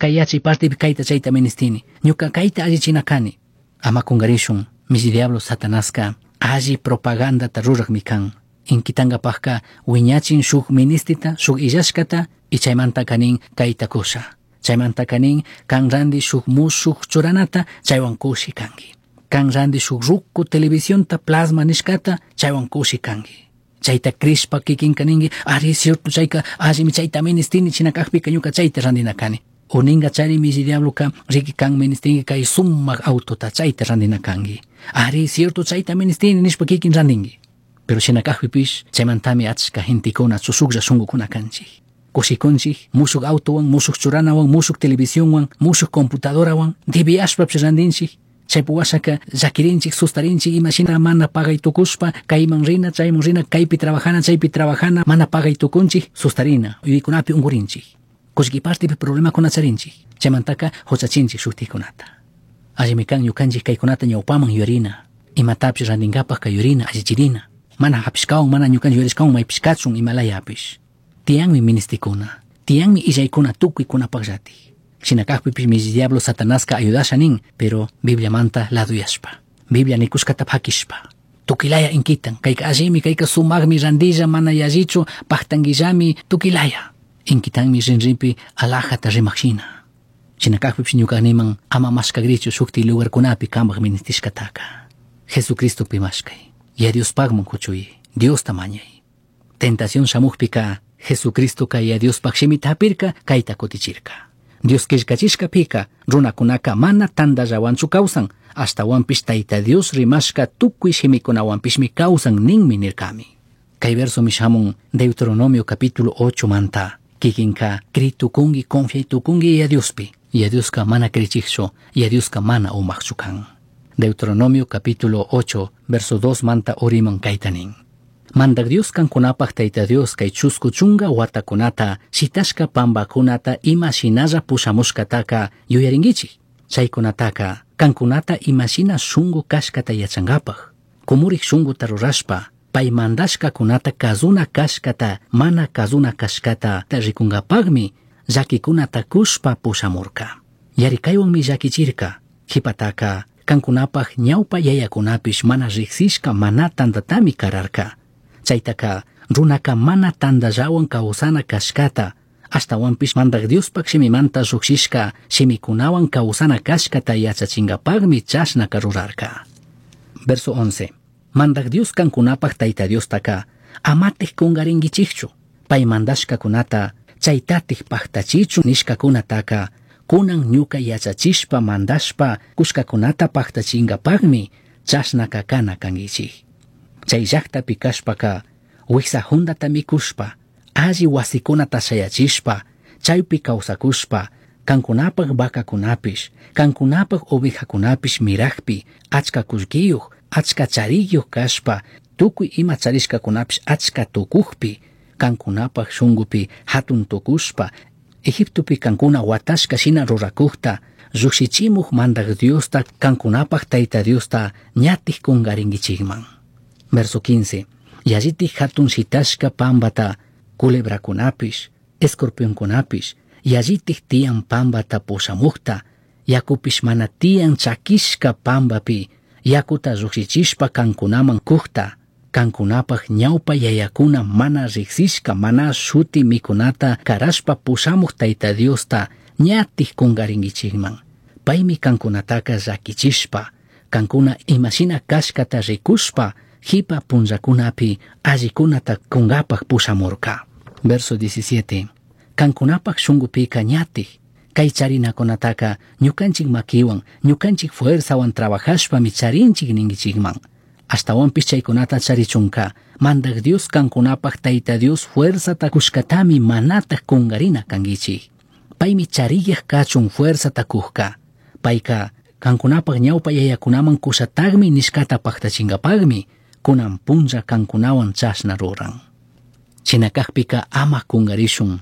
kayachi partipi kayta chayta ministini. Ñuka kayta allichinakani. Ama kungarishun, misi diablo Satanaska alli propagandata rurakmi kan. Inkitangapakka wiñachin shuk ministita, shuk illashkata, y chaymanta kanin kayta kusha. Chaymanta kanin kan randi shuk mushuk churanata, chaywan kushi kangi. Kan randi shuk ruku televisionta plasma nishkata, chaywan kushi kangi. Chayta krishpa kikin kaningi, ari cierto chayka, alli mi chayta ministini chinakakpika ñuka chayta randinakani. Uninga chari misi diabloka riki kan ministingi kay sumak autota chayta randinakangi. Ari cierto chayta ministini nishpa kikin randingi. Pero chinakakpipish chaymantami achka gentikuna susuklla shungukuna kanchik. Kushikunchik mushuk autowan, mushuk churanawan, mushuk televisionwan, mushuk computadorawan, diviashpapsh randinchik. Chaypuwashaka llakirinchik, sustarinchik, imashina mana pagay tukushpa, kayman rina, chayman rina, kaypi trabajana, chaypi trabajana, mana pagay tukunchik, sustarina, uyikunapi ungurinchik. Kushkipartipi problema kunacharinchik. Chaymantaka hochachinchik shuktikunata. Allimi kan ñukanchik kaykunata ñawpaman yurina. Imatapis randinkapak kayurina, allichirina. Mana hapishkawan, mana ñukanchik yurishkawan maypishkachun imalayapish. Tiyanmi ministikuna, tiyanmi illaykuna tukuykunapak llati. Shinakakpipish misi diablo Satanaska ayudasha nin, pero Biblia manta laduyashpa. Biblia nikushkata pakishpa. Tukilaya inkitan, kayka allimi, kayka sumagmi randilla mana yallichu, paktangillami tukilaya. Inkitanmi rinripi alajata rimakshina. Shinakakpipish ñukaniman ama mashkagrichu shukti lugarkunapi kambak ministishkataka. Jesucristo pimashkay. Ya Dios pagman kuchuyi, Dios tamañay. Tentación shamukpika, Jesucristo kaya Dios pakshimita kaita kotichirka. Dios kishkachishka pika, runakunaka mana tanda rawanchu kausan, hasta wampish taita Dios rimashka tukuy shimikunawampishmi kausan ninmi nirkami. Kay verso mishamun Deuteronomio capítulo 8 manta, kikinka kritukungi confiatukungi ya Diospi, ya Dioska mana krichiksho, ya Dioska mana umakchukan. Deuteronomio capítulo 8 verso 2 manta oriman kaitanin. Mandak Dios kankunapak taita Dios kay chusku chunga watakunata, shitashka pambakunata imashinaza pushamushkataka yuyaringichi. Chaykunataka kankunata imashina shungu kashkata yachangapaj. Kumurik shungu tarurashpa, pay mandashka kunata kazuna kashkata, mana kazuna kashkata tarikungapagmi, llakikunata kushpa pushamurka. Yarikaywanmi llakichirka, hipataka kankunapaj ñawpa yayakunapish mana riksishka mana tandatami kararka. Chaytaka runaka mana tandallawan kawsana kashkata, hasta wampish mandak Diospak shimimanta rukshishka shimikunawan kawsana kashkata yachachingapagmi chashna karurarka. Verso 11. Mandak Dios kankunapak taita Dios taka, amatih kungaringichichu, pay mandashka kunata, chaytatih pahtachichu nishka kunataka, kunan ñuka yachachishpa mandashpa kushkakunata pahtachingapagmi chashna kakana kangichik. Chay llakta pikashpaka, wiksa hundata mikushpa, alli wasikunata shayachishpa, chaypi kawsakushpa, kankunapak bakakunapish, kankunapak ovejakunapish mirakpi, achka kullkiyuq, achka chariyuq kashpa, tukuy ima charishkakunapish achka tukukpi, kankunapak shungupi hatun tukushpa, Egiptopi kankuna watashka shina rurakukta, llukshichimuq mandak Diosta kankunapak taita Diosta ñatih kungaringichikman. Verso 15. Yallitih hatun shitashka pambata, kulebrakunapish, escorpionkunapish, yallitih tiyan pambata pushamukta, yakupish mana tiyan chakishka pambapi, yakuta llukshichishpa kankunaman kukta, kankunapaj ñawpa yayakuna mana riksishka mana shuti mikunata karashpa pushamuq taita Diosta ñatih kungaringichikman. Paymi kankunataka llakichishpa, kankuna imashina kashkata rikushpa, hipa punllakunapi allikunata kungapaj pushamurka. Verso 17. Kankunapaj shungupika ñatih, kay charinakunataka ñukanchik makiwan, ñukanchik fuerzawan trabajashpami charinchik ningichikman. Hasta wampish chaykunata charichunka, mandak Dios kankunapaj taita Dios fuerzata kushkatami manata kungarina kangichik. Paymi chariyaq kachun fuerzata kujka. Payka kankunapaj ñawpa yayakunaman kushatagmi nishkata paktachingapagmi, kunan punlla kankunawan chashna ruran. Chinakakpika ama kungarishun,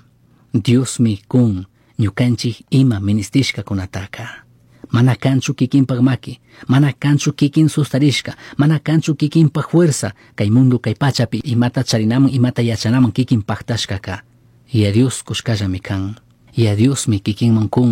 Diosmi kun ñukanchik ima ministishka kunataka. Mana kanchu kikinpag maki, mana kanchu kikin sustarishka, mana kanchu kikinpag fuerza, kay mundo kay pachapi imata charinaman imata yachanaman kikin paktashkaka. Y a Dios kushkallami kan, y a Dios mi kikinman kun